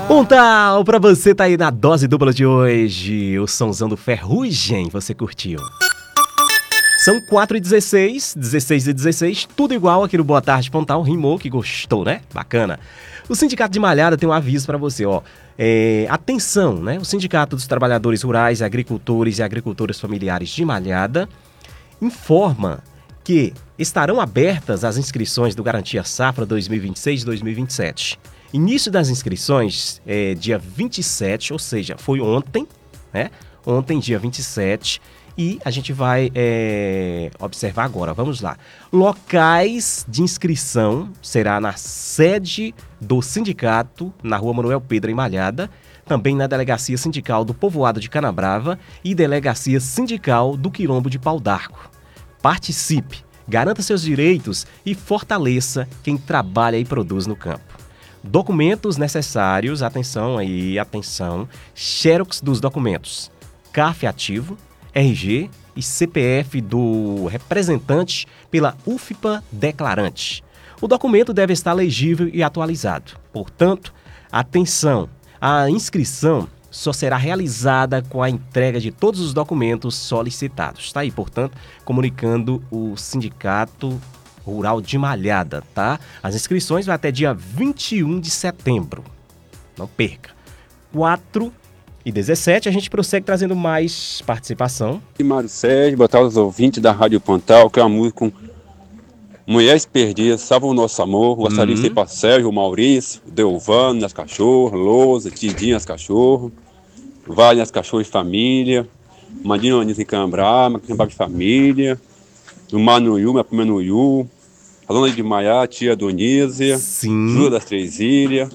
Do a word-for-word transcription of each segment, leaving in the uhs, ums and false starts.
Pontal, pra você tá aí na dose dupla de hoje. O sonzão do Ferrugem, você curtiu? São quatro e dezesseis, dezesseis e dezesseis, tudo igual aqui no Boa Tarde Pontal. Rimou, que gostou, né? Bacana. O Sindicato de Malhada tem um aviso pra você, ó. É, atenção, né? O Sindicato dos Trabalhadores Rurais, Agricultores e Agricultoras Familiares de Malhada informa que estarão abertas as inscrições do Garantia Safra dois mil e vinte e seis dois mil e vinte e sete. Início das inscrições é dia vinte e sete, ou seja, foi ontem, né? Ontem, dia vinte e sete, e a gente vai é, observar agora. Vamos lá. Locais de inscrição será na sede do sindicato, na Rua Manuel Pedro, em Malhada, também na Delegacia Sindical do Povoado de Canabrava e Delegacia Sindical do Quilombo de Pau d'Arco. Participe, garanta seus direitos e fortaleça quem trabalha e produz no campo. Documentos necessários, atenção aí, atenção, xerox dos documentos, C A F ativo, R G e C P F do representante pela U F P A declarante. O documento deve estar legível e atualizado. Portanto, atenção, a inscrição só será realizada com a entrega de todos os documentos solicitados. Está aí, portanto, comunicando o Sindicato Rural de Malhada, tá? As inscrições vão até dia vinte e um de setembro. Não perca. quatro e dezessete, a gente prossegue trazendo mais participação. E Mário Sérgio, botar os ouvintes da Rádio Pontal, que é uma música com Mulheres Perdidas, Salva o Nosso Amor. Gostaria de ter para Sérgio, Maurício, Delvano, as cachorras, Lousa, Tidinha, as cachorras, Vale, as cachorras de família, Mandinho Anis em Cambrama, Cambrama de família, do Manuiú, minha prima Nuiú, a dona de Maiá, tia Donísia, Júlia das Três Ilhas,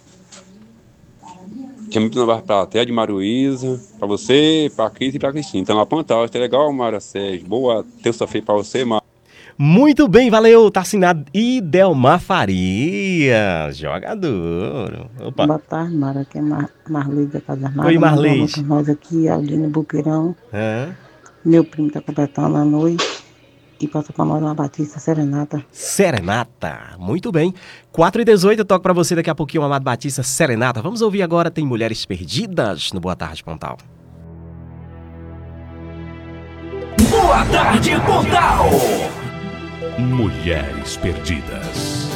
tinha muito nova pra até de Maruísa, pra você, pra Cris e pra Cristina. Então, na Pontal, é legal, Mara Sérgio. Boa terça-feira pra você, Mara. Muito bem, valeu. Tá assinado Idelmar Faria, jogador. Opa. Boa tarde, Mara. Aqui é Mar Marley da Casa Armada. Oi, Marley. Nós aqui, Aldine Buqueirão. É. Meu primo tá completando a noite. E pra tocar uma Batista Serenata. Serenata, muito bem. quatro e dezoito, eu toco pra você daqui a pouquinho, Amado Batista Serenata. Vamos ouvir agora, tem Mulheres Perdidas no Boa Tarde Pontal. Boa Tarde Pontal. Mulheres Perdidas.